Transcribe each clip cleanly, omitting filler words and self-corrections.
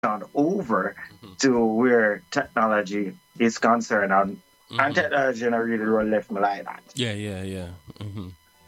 over Mm-hmm. to where technology is concerned, and Mm-hmm. technology not really left me like that. Yeah, yeah, yeah. Mm-hmm.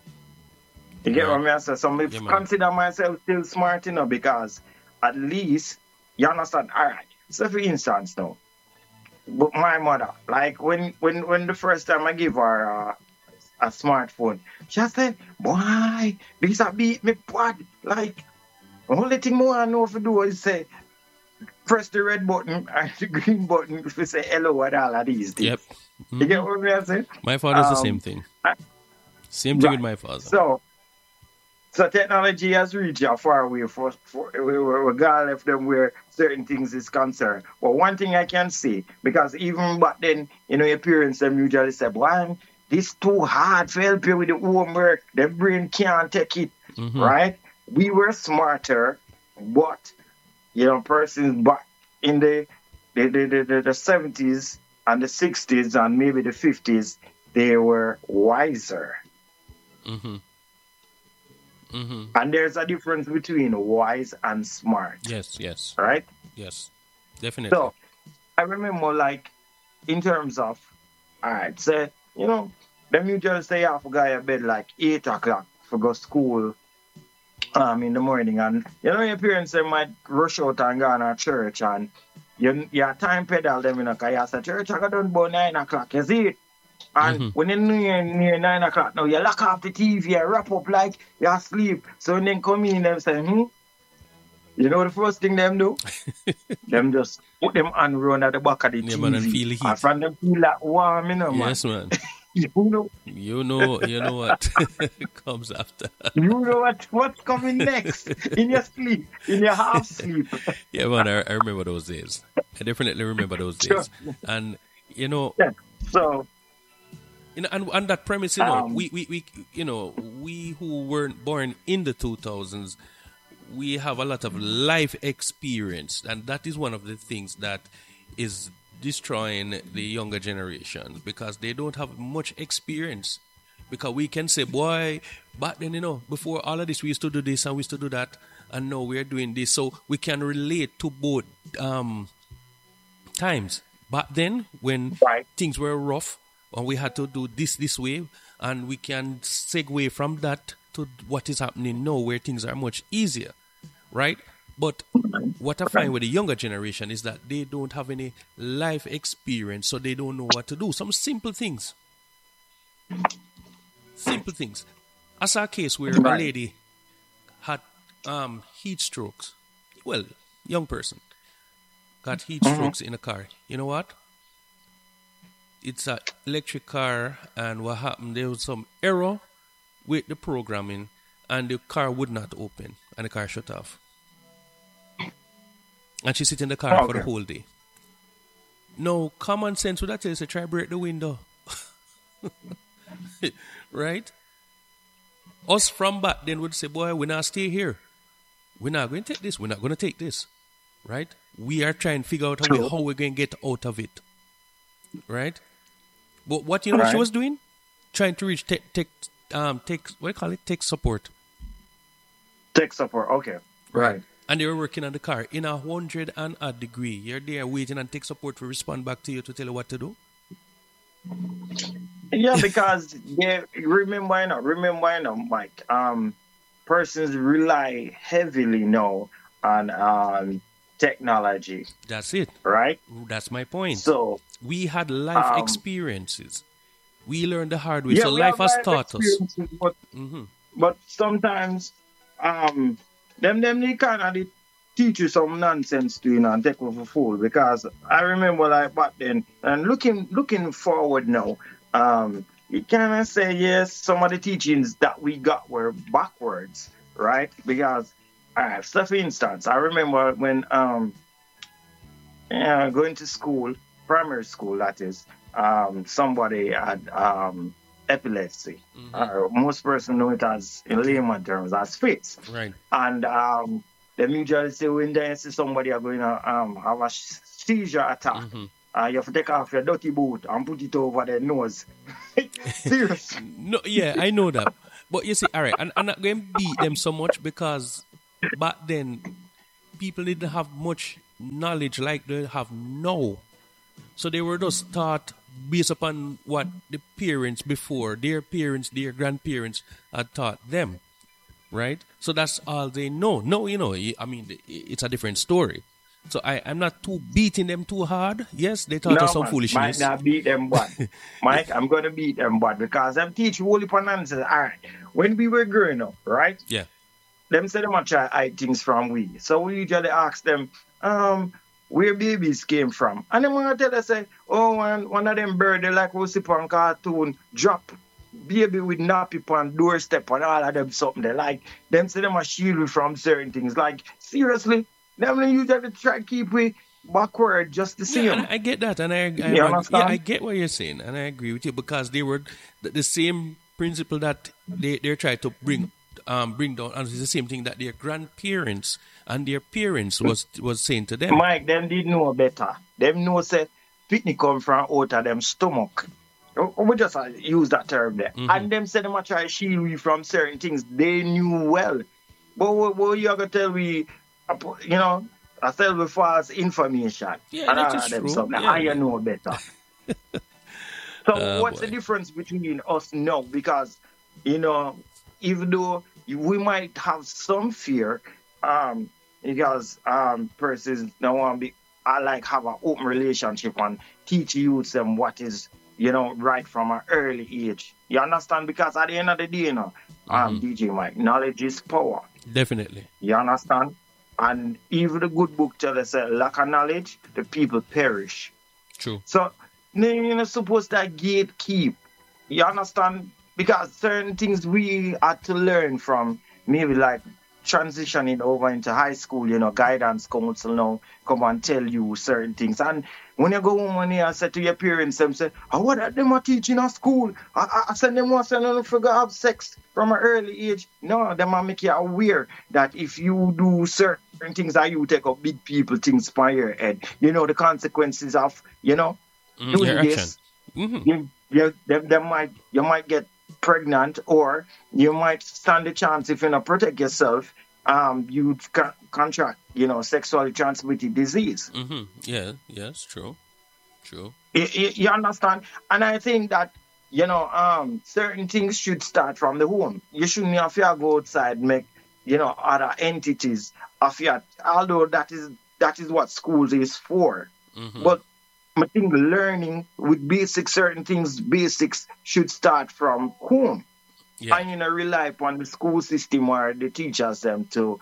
You get Right. what I mean? So some Yeah, man. consider myself still smart, because at least you understand. All right. So for instance, now, but my mother, like when the first time I give her a smartphone, she said, "Boy, this a beat me bad. Like only thing more I know to do is say press the red button and the green button if you say hello and all of these Yep. things." You get Mm-hmm. what I'm saying? My father's the same Um, thing. I- Same thing with right. my father. So technology has reached a far way for regardless of them where certain things is concerned. But one thing I can say, because even back then, your parents them usually say, "Boy, this too hard for help you with the homework. The brain can't take it." Mm-hmm. Right? We were smarter, but persons back in the 70s and the 60s and maybe the 50s, they were wiser. Mm-hmm. Mm-hmm. And there's a difference between wise and smart, Yes, yes, right? yes. Definitely. So I remember, like, in terms of, all right, say, them you just say you have to go to bed like 8 o'clock for go school in the morning. And, your parents, they might rush out and go to church. And you time pedal them, because you say, church, I got done by 9 o'clock, you see it? And Mm-hmm. when you near 9 o'clock now, you lock off the TV, you wrap up like you're asleep. So when they come in, them say, the first thing them do? Them just put them hand run at the back of the Yeah, man, and TV. feel the And heat. from them feel like warm, man. Yes, man. You know, You know what comes after. what's coming next in your sleep, in your half sleep. Yeah, man, I remember those days. I definitely remember those So, days. And you know, yeah. So, and on that premise, um, we who weren't born in the 2000s, we have a lot of life experience, and that is one of the things that is destroying the younger generation because they don't have much experience. Because we can say, boy, back then, before all of this, we used to do this and we used to do that, and now we're doing this. So we can relate to both times. Back then, when right. things were rough, and we had to do this way, and we can segue from that to what is happening now, where things are much easier, right? But what I Right. find with the younger generation is that they don't have any life experience, so they don't know what to do. Some simple things. Simple things. I saw a case where a Right. lady had heat strokes. Well, young person got heat Mm-hmm. strokes in a car. You know what? It's an electric car, and what happened? There was some error with the programming, and the car would not open, and the car shut off. And she sit in the car for the Okay. whole day. No common sense would that tell you to try break the window, right? Us from back then would say, boy, we're not stay here. We're not going to take this. We're not going to take this, right? We are trying to figure out a way True. how we're going to get out of it, right? But what she Right. was doing? Trying to reach what do you call it? Tech support, Tech support. Okay. right? Right. And they were working on the car in 100 and odd degree. You're there waiting and tech support to respond back to you to tell you what to do. Yeah, because Mike, persons rely heavily now on technology, That's it. right? That's my point. So, We had life um, experiences. We learned the hard way. yeah, So we have life has life taught us. experiences, but Hmm. sometimes them they kind of teach you some nonsense to and take off a fool, because I remember like back then and looking forward now, you kind of say yes, some of the teachings that we got were backwards, right? Because so for instance, I remember when going to school, primary school that is, somebody had epilepsy. Hmm. Most person know it as, in layman terms, as fits. Right. And them usually say when they see somebody are going to have a seizure attack, Hmm. you have to take off your dirty boot and put it over their nose. Serious. No, yeah, I know that. But you see, all right, and I'm not going to beat them so much because back then people didn't have much knowledge like they have now. So they were just taught based upon what the parents before, their parents, their grandparents had taught them, right? So that's all they know. No, I mean, it's a different story. So I'm not too beating them too hard. Yes, they taught No, us some man, might foolishness. not beat them, but Mike, I'm gonna beat them, but because them teach wholly upon answers. All right, when we were growing up, right? Yeah. Them say them a try hide things from we. So we usually ask them, where babies came from. And them gonna tell us say, oh, one of them bird they like we see on cartoon drop baby with nappy on doorstep and all of them something they like. Them say them a shield we from certain things. Like seriously, them usually try to keep we backward just the same. Yeah, and I get that, and You understand? I get what you're saying, and I agree with you because they were the same principle that they tried to bring down, and it's the same thing that their grandparents and their parents was saying to them. Mike, them did know better. Them know say picnic come from out of them stomach. We just use that term there. And them say them a try shield we from certain things. They knew well. But what you gonna tell we, I tell we false information. Yeah, and that all is of them true. something. Yeah. And you know better. So what's boy. the difference between us now? Because, even though we might have some fear, because persons don't want to be, I like have an open relationship and teach youth them what is, right from an early age. You understand? Because at the end of the day, DJ Mike, knowledge is power. Definitely. You understand? And even the good book tells us that lack of knowledge, the people perish. True. So, you're not supposed to gatekeep. You understand? Because certain things we had to learn from, maybe like transitioning over into high school, guidance council now come and tell you certain things. And when you go home and you say to your parents, them say, what are them teaching at school? I send them once and don't forget have sex from an early age. No, them are make you aware that if you do certain things that you take up big people things by your head, the consequences of, doing your this. action. You might get pregnant, or you might stand a chance if you don't protect yourself. You contract, sexually transmitted disease. Yes, true. You understand? And I think that certain things should start from the home. You shouldn't have to go outside make other entities of your. Although that is what schools is for, but I think learning with certain things, basics should start from home. Yeah. And rely upon the school system where the teachers them to,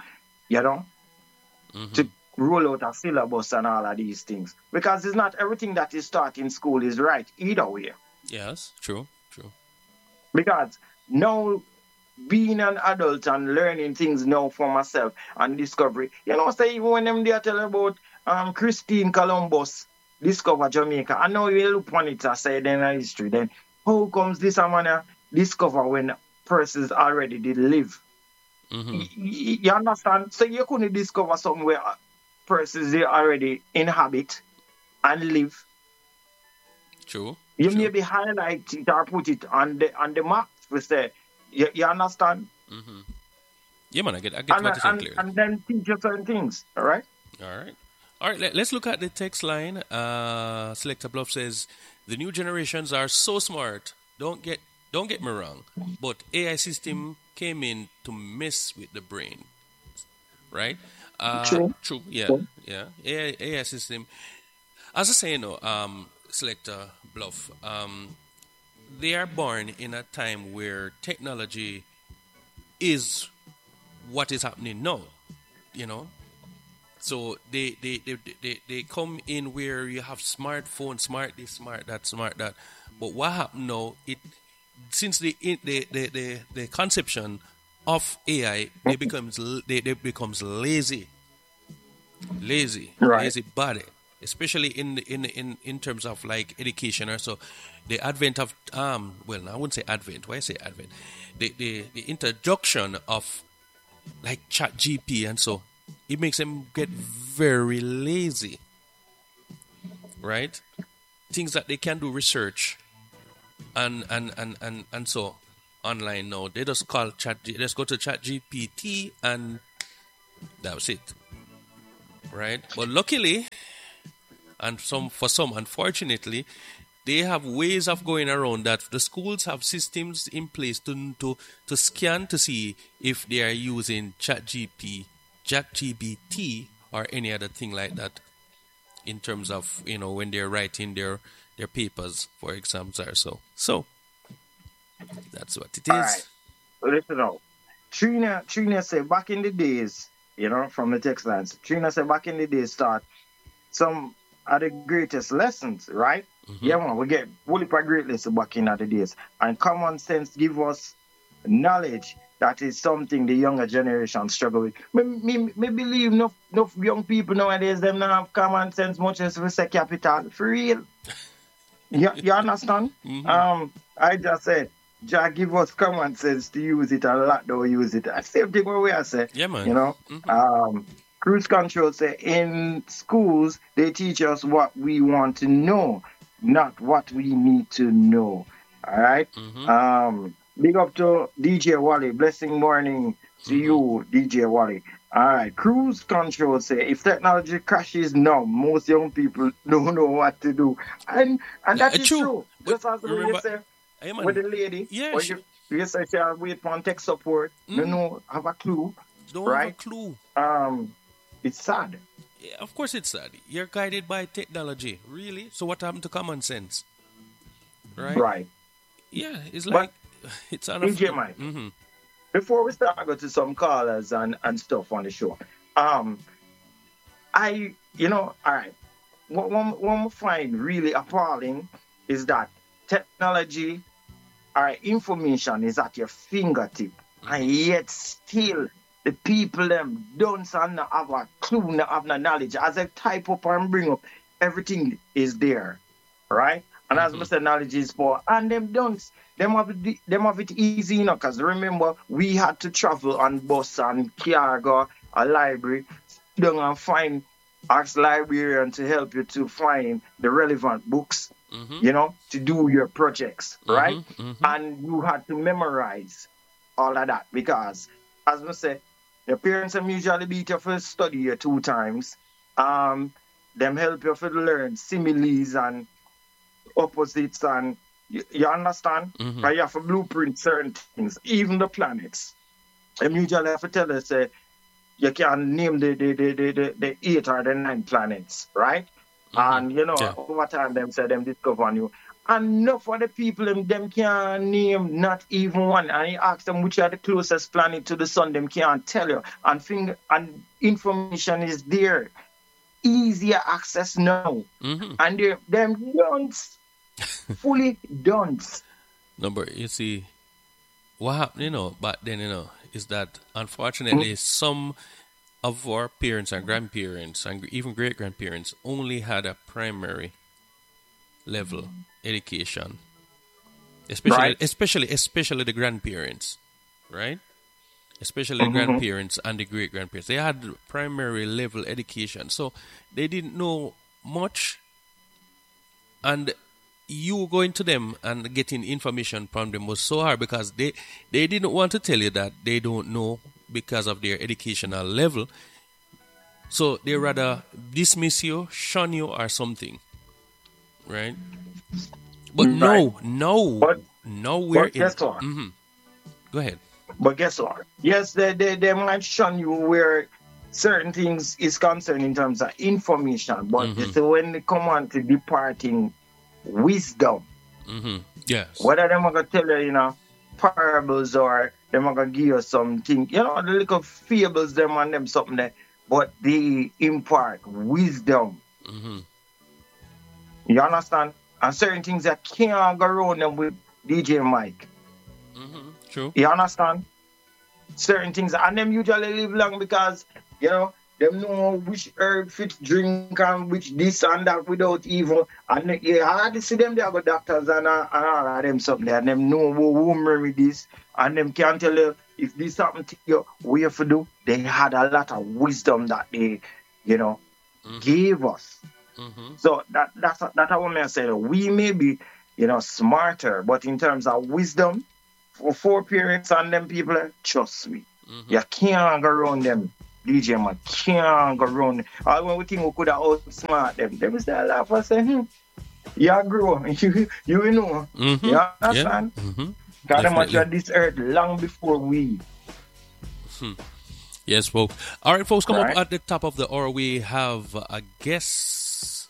to roll out a syllabus and all of these things. Because it's not everything that is taught in school is right either way. Yes, true. Because now being an adult and learning things now for myself and discovery, say even when them they tell about Christine Columbus discover Jamaica, I know you look on it and say then in history, then how comes this man discover when persons already did live? You understand? So you couldn't discover something where persons they already inhabit and live. True. You maybe highlight it or put it on the map. We say, you understand? Yeah, man, I get what you're saying clearly. And then teach you certain things. All right. All right, let's look at the text line. Selector Bluff says, the new generations are so smart. Don't get me wrong, but AI system came in to mess with the brain. Right? True. Yeah. AI system. As I say, Selector Bluff, they are born in a time where technology is what is happening now. So they come in where you have smartphone, smart this, smart that, smart that. But what happened now? Since the conception of AI, they becomes lazy, Right. lazy body, especially in terms of like education or so. The advent of I wouldn't say advent. Why I say advent? The introduction of like ChatGPT and so. It makes them get very lazy, right? Things that they can do research and so online now. They just call just go to ChatGPT and that's it. right? But luckily, and for some, unfortunately, they have ways of going around that. The schools have systems in place to scan to see if they are using ChatGPT or any other thing like that in terms of, when they're writing their papers for exams or so. So that's what it All is. right. Listen out. Trina said back in the days, from the text lines, Trina said back in the days start some of the greatest lessons, right? Yeah, man, we get fully great lessons back in the days. And common sense give us knowledge that is something the younger generation struggle with. Me believe enough young people nowadays, them not have common sense much as we say capital. For real. You understand? I just said, Jah give us common sense to use it, and a lot don't use it. Same thing what we are saying. Yeah, man. Cruise control say in schools they teach us what we want to know, not what we need to know. All right. Big up to DJ Wally. Blessing morning to you, DJ Wally. All right. Cruise control say if technology crashes now, most young people don't know what to do, and that is true. Just as you say with the lady, yeah, you say she wait for tech support. You know, have a clue. Don't right? have a clue. It's sad. Yeah, of course it's sad. You're guided by technology, really. So what happened to common sense? Right. Yeah, it's like it's on DJ Mike. Before we start, go to some callers and stuff on the show. All right. What we find really appalling is that technology, information is at your fingertip, and yet still the people them don't have a clue, not have no knowledge. As I type up and bring up, everything is there, right? And as I said, knowledge is power. And them don't. Them have it easy, because remember, we had to travel on bus and car, go a library, sit down and ask librarian to help you to find the relevant books, to do your projects, right? And you had to memorize all of that because, as I said, your parents have usually beat you for study you 2 times. Them help you to learn similes and opposites, and you understand? Right? You have to blueprint certain things, even the planets. Them usually have to tell us you can name the 8 or the 9 planets, right? And over time them say them discover new. And enough of the people them can't name not even one. And you ask them which are the closest planet to the sun, them can't tell you. And information is there. Easier access now. And them don't fully don't. No, but you see, what happened, back then, is that unfortunately some of our parents and grandparents and even great grandparents only had a primary level education, especially the grandparents, right? Especially the grandparents and the great grandparents. They had primary level education, so they didn't know much. And you going to them and getting information from them was so hard because they didn't want to tell you that they don't know because of their educational level. So they rather dismiss you, shun you, or something, right? But now we're in. Guess what? Go ahead. But guess what? Yes, they might shun you where certain things is concerned in terms of information, but it's when they come on to departing wisdom. Yes. Whether them are gonna tell you, parables, or them are gonna give you something, the little fables them and them something there, but they impart wisdom. You understand? And certain things that can't go around them with DJ Mike. True. You understand? Certain things, and them usually live long because, them know which herb fit drink and which this and that without even, and you hardly see them, they have doctors and all of them something there, and them know who remedy this, and them can tell you if this happen to you, what you have to do. They had a lot of wisdom that they, gave us. So that's what I say. We may be, smarter, but in terms of wisdom, for parents and them people, trust me, you can't go around them. DJ man can't go run. All when we think we could have outsmart them. They will still laugh and say, you grow, you know. Mm-hmm. You Yeah. understand? Mm-hmm. Because them Definitely. on this earth long before we. Yes, folks. All right, folks, come Right. up at the top of the hour. We have a guest.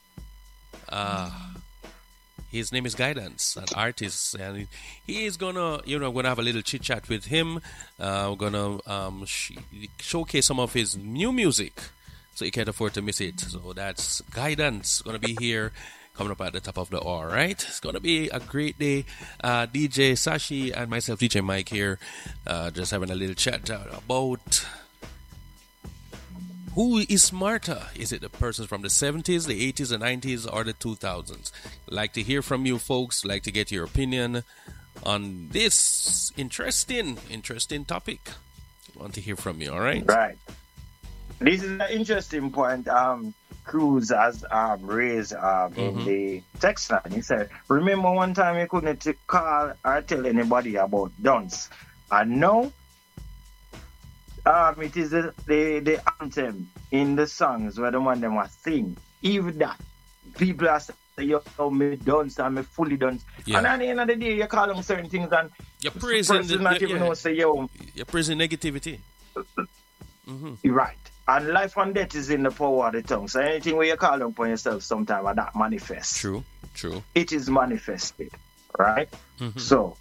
His name is Guidance, an artist, and he is gonna, gonna have a little chit chat with him. We're gonna showcase some of his new music, so you can't afford to miss it. So that's Guidance gonna be here, coming up at the top of the hour. Right? It's gonna be a great day. DJ Sashi and myself, DJ Mike here, just having a little chat about. Who is smarter? Is it the persons from the 70s, the 80s, the 90s, or the 2000s? Like to hear from you folks, like to get your opinion on this interesting topic. Want to hear from you, all right? Right. This is an interesting point. Cruz has raised in the text line. He said, remember one time you couldn't call or tell anybody about dance. And now, it is the anthem in the songs where the one them are sing. Even that, people are saying, yo, me dance and me fully dance. Yeah. And at the end of the day, you call them certain things and You're the praising person not even know say, yo, you're praising negativity. you're right. And life and death is in the power of the tongue. So anything where you call upon yourself sometime and that manifests. True. It is manifested. Right? Mhm. So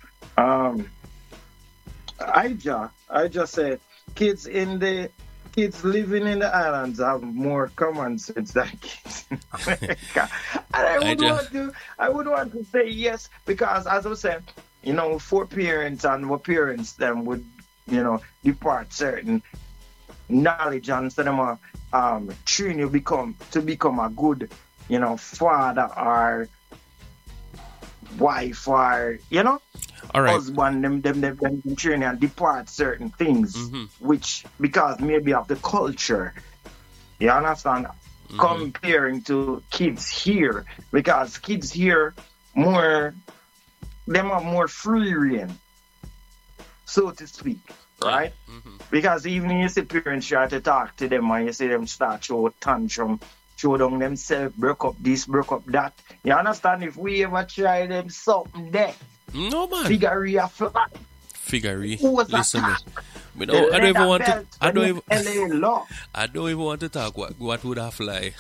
I just said kids living in the islands have more common sense than kids in America. And I would want to say yes, because as I was saying, for parents and what parents them would, depart certain knowledge and so them train you to become a good, father or wife or, All right. husband, them train and depart certain things, which because maybe of the culture, you understand, comparing to kids here, because kids here them have more free reign, so to speak, right? Because even if you see parents try to talk to them and you see them start show tantrum, show down themselves, break up this, break up that, you understand, if we ever try them something there, No man. figure a fly. Figure. Who was Listen me. that? Me no, I don't even want to. I don't even want to talk. What would I fly?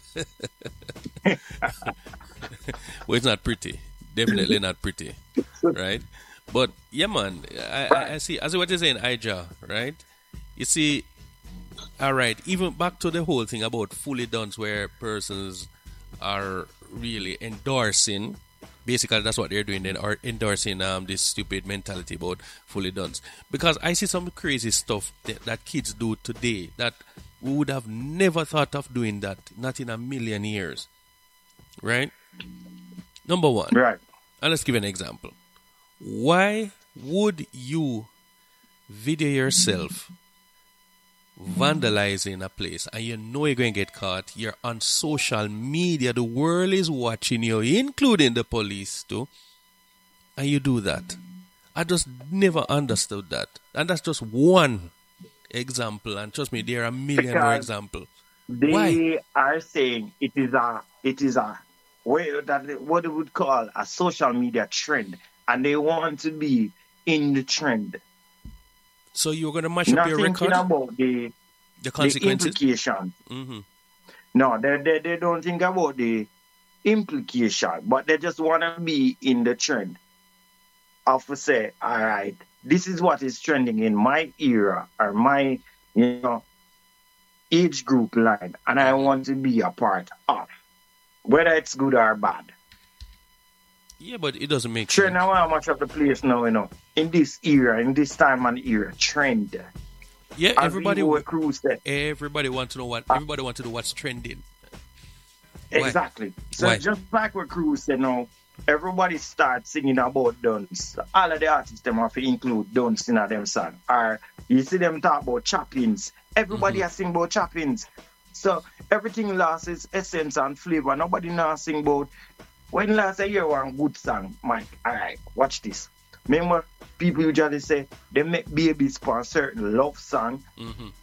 Well, it's not pretty. Definitely not pretty, right? But yeah, man. I see. As what you're saying, Ija, right? You see, all right. Even back to the whole thing about fully done, where persons are really endorsing. Basically, that's what they're doing. They are endorsing this stupid mentality about fully done. Because I see some crazy stuff that kids do today that we would have never thought of doing that, not in a million years. Right? Number one. Right. And let's give an example. Why would you video yourself vandalizing a place and you know you're going to get caught? You're on social media. The world is watching you, including the police too. And you do that. I just never understood that. And that's just one example. And trust me, there are a million more examples. They are saying it is a way that what they would call a social media trend, and they want to be in the trend. So you're going to mash up your record? Not thinking about the consequences? implications. No, they don't think about the implication, but they just want to be in the trend. Of say, all right, this is what is trending in my era or my, age group line, and I want to be a part of, whether it's good or bad. Yeah, but it doesn't make Trend sense. now how much of the place now, in this era, in this time and era, trend. Yeah, As everybody Evo Cruz said. Everybody wants to know everybody wants to know what's trending. Why? Exactly. So Why? just like what Cruz said now, everybody starts singing about dance. All of the artists them have to include dance in them song. Or you see them talk about choppings. Everybody has sing about choppings. So everything lost its essence and flavor. Nobody now sing about when last I hear one good song, Mike. Alright, watch this. Remember, people usually say they make babies for a certain love song.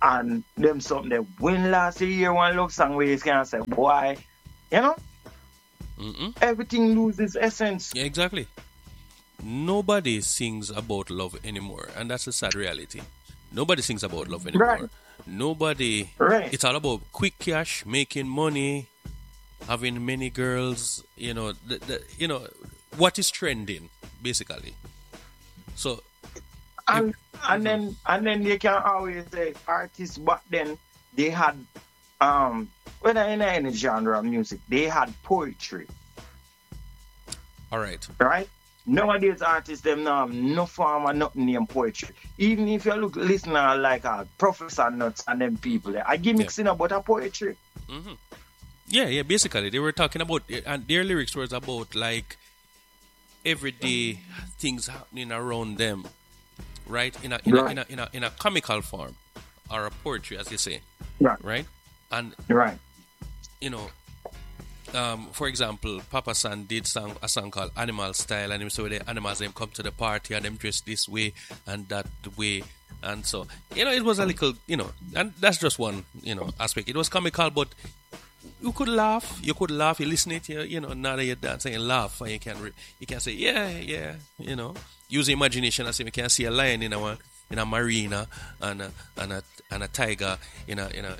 and them something that when last year one love song where you can say, boy, you know, everything loses essence. Yeah, exactly. Nobody sings about love anymore, and that's a sad reality. Nobody sings about love anymore. Right. Nobody. Right. It's all about quick cash, making money, having many girls. You know, what is trending basically. So, And then you can always say artists back then they had whether in any genre of music, they had poetry. all right. Right? Nowadays artists them now have no form or nothing named poetry. Even if you look listen like Professor Nuts and them people there, I gimmicks about a poetry. Yeah. Basically, they were talking about, and their lyrics was about like everyday things happening around them, right? In a comical form, or a poetry, as you say, right? And Right. you know, for example, Papa San did a song called Animal Style, and him so the animals them come to the party and them dress this way and that way, and so it was a little, and that's just one aspect. It was comical, but you could laugh. You listen it, now that you're dancing, and laugh, and you can say yeah, use imagination. As if you can see a lion in a marina and a tiger in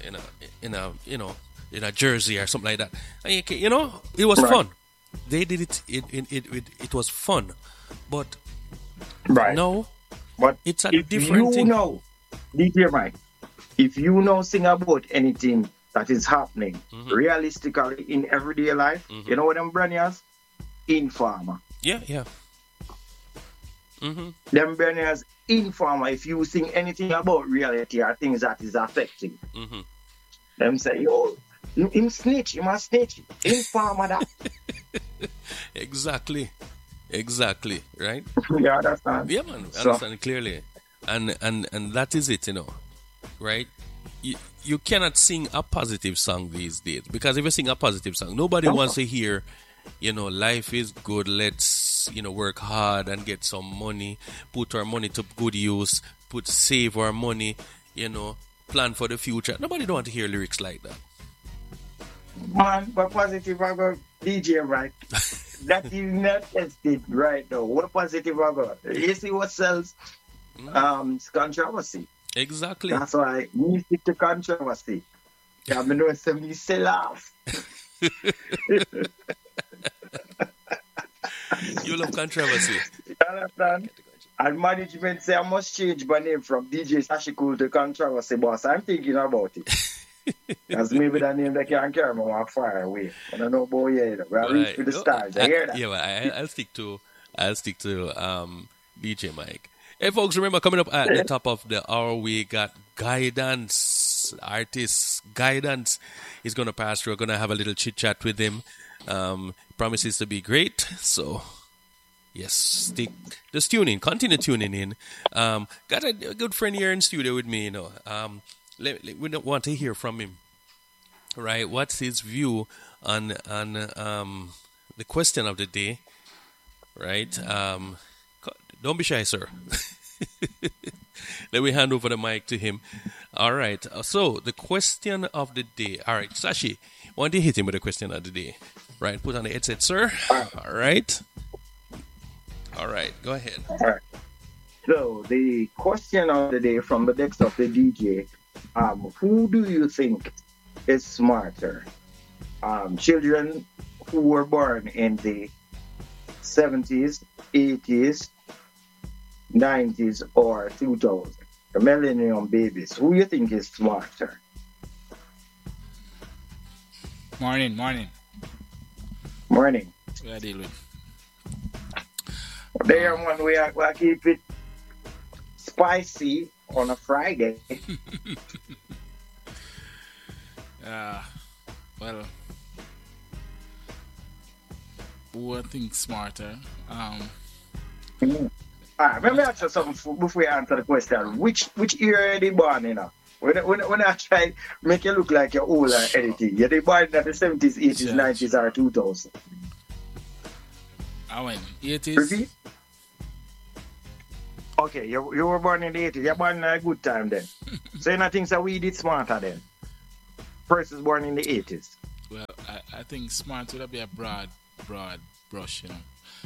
a jersey or something like that. And it was fun. They did it. It was fun, but no, but it's a if different thing. DJ Mike, if sing about anything that is happening realistically in everyday life, you know what them branders? Informer. Yeah. Them branders informer. If you sing anything about reality or things that is affecting, them say, yo, him snitch, you must snitch. Informer that. Exactly, right? You understand? Yeah, man, understand clearly. And that is it, right? You cannot sing a positive song these days, because if you sing a positive song, nobody wants to hear, life is good, let's, work hard and get some money, put our money to good use, save our money, plan for the future. Nobody don't want to hear lyrics like that. Man, but positive about DJ, right? That is not tested right now. What positive about? You see what sells? It's controversy. Exactly. That's why we stick to controversy. I know somebody sell off. You love controversy. You understand? And management say I must change my name from DJ Sashikul to Controversy Boss. I'm thinking about it. That's maybe the name that can carry me one far away. I don't know about you. We are reach for the stars. I hear that. Yeah, well, I'll stick to DJ Mike. Hey folks, remember, coming up at the top of the hour, we got Guidance, artist Guidance. He's gonna pass through. We're gonna have a little chit chat with him. Promises to be great. So yes, just tune in, continue tuning in. Got a good friend here in studio with me. We don't want to hear from him, right? What's his view on the question of the day, right? Don't be shy, sir. Let me hand over the mic to him. All right. So the question of the day. All right, Sashi, why don't you hit him with the question of the day? Right. Put on the headset, sir. All right. Go ahead. All right. So the question of the day from the decks of the DJ. Who do you think is smarter? Children who were born in the 70s, 80s, 90s, or 2000? The millennium babies. Who do you think is smarter? Morning. Morning. We are dealing with. There one we keep it spicy on a Friday. Well, who I think smarter? Let me ask you something before you answer the question. Which year are they born in? When I try make you look like you're older or anything, you're born in the 70s, 80s, 90s, or 2000? I went 80s. Repeat? Okay, you were born in the 80s. You're born in a good time then. So you know things that we did smarter then. Persons born in the 80s. Well, I think smart would be a broad brush, you know.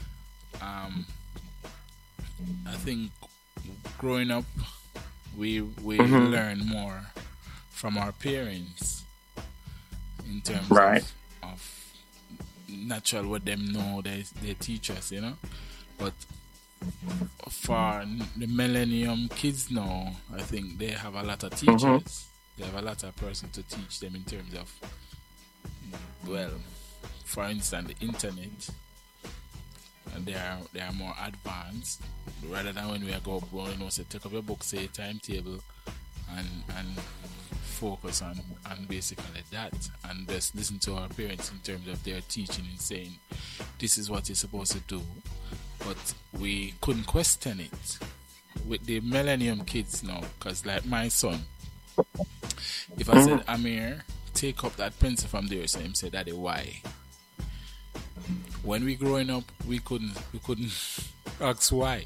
I think growing up, we learn more from our parents in terms of natural what them know they teach us, you know. But for the millennium kids now, I think they have a lot of teachers. They have a lot of person to teach them in terms of, well, for instance, the internet. And they are more advanced rather than when we go up, you know, say take up your book, say timetable, and focus on basically that, and just listen to our parents in terms of their teaching and saying this is what you're supposed to do. But we couldn't question it with the millennium kids now, because like my son, if I said, Amir, take up that pencil from there, so him say, Daddy, why? When we growing up, we couldn't ask why.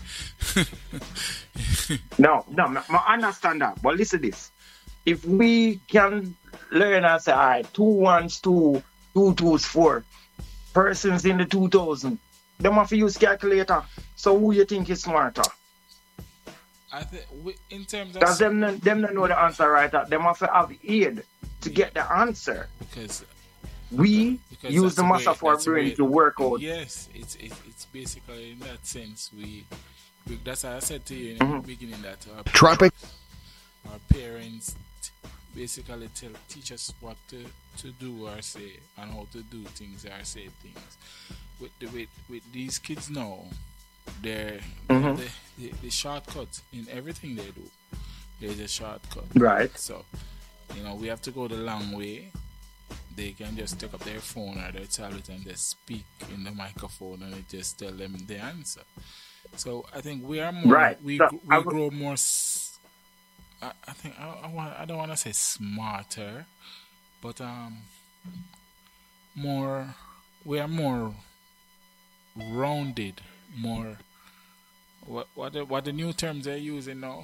No, I understand that. But listen to this. If we can learn and say, all right, 2 1s 2, 2 2s 4, persons in the 2000, they have to use calculator. So who you think is smarter? I think in terms of... Because them don't know the answer right. They have to have aid to get the answer. Because Because use the muscle for our brain to work out. Yes, it's basically in that sense we that's how I said to you in the beginning that our parents basically teach us what to do or say and how to do things or say things. With these kids now, they're the shortcut in everything they do. There's a shortcut. Right. So, you know, we have to go the long way. They can just take up their phone or their tablet and just speak in the microphone and it just tell them the answer. So I think we are more right. we grow more. I think I don't want to say smarter, but more. We are more rounded. More. What the new terms they're using now?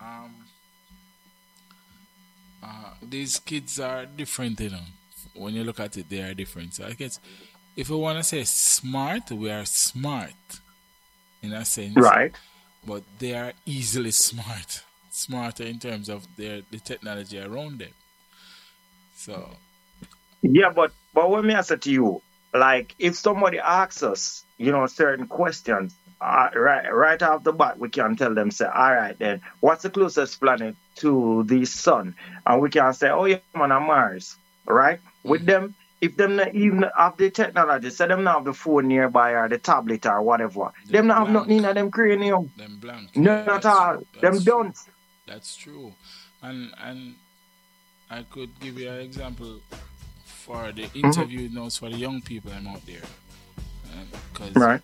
These kids are different, you know. When you look at it, they are different. So I guess if we want to say smart, we are smart in a sense. Right. But they are easily smart. Smarter in terms of the technology around them. So. Yeah, but when me answer to you, like if somebody asks us, you know, certain questions, right off the bat, we can tell them, say, all right, then, what's the closest planet to the sun? And we can say, oh, yeah, man, on Mars, right? With them, if them not even have the technology, say them not have the phone nearby or the tablet or whatever, them not have nothing in them cranium. Them blank. Not at all. Them don't. That's true. And I could give you an example for the interview notes for the young people I'm out there. Because right.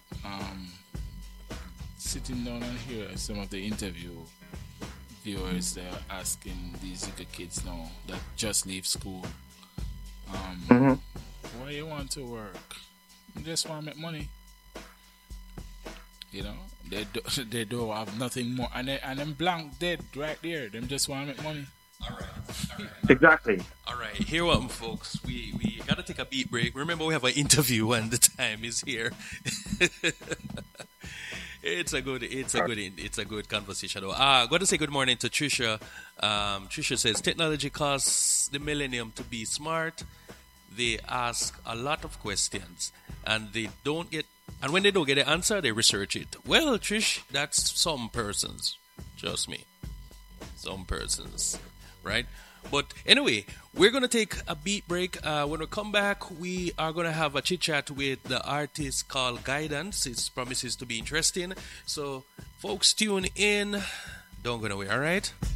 Sitting down and hear some of the interview viewers, they're asking these little kids now that just leave school, why you want to work? You just want to make money. You know, they don't have nothing more, and them blank dead right there. Them just want to make money. All right. Exactly. All right, here we are, folks. We gotta take a beat break. Remember, we have an interview and the time is here. It's a good conversation. I'm going to say good morning to Trisha. Trisha says technology causes the millennium to be smart. They ask a lot of questions and when they don't get the answer, they research it. Well, Trish, that's some persons. Trust me. Some persons, right? But anyway, we're going to take a beat break. When we come back, we are going to have a chit-chat with the artist called Guidance. It promises to be interesting. So, folks, tune in. Don't go away, all right?